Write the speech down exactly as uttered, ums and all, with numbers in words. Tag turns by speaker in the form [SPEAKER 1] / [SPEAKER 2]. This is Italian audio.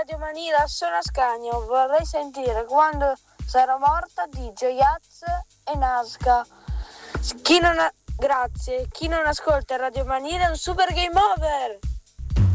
[SPEAKER 1] Radio Manila, sono Ascanio. Vorrei sentire Quando sarò morta di Gioiaz e Nazca. Chi non ha... Grazie. Chi non ascolta Radio Manila è un super game over.